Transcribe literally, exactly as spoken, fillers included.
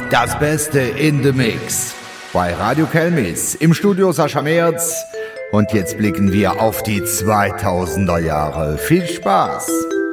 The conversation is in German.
Das Beste in the Mix. Bei Radio Kelmis. Im Studio Sascha Merz. Und jetzt blicken wir auf die zweitausender Jahre. Viel Spaß!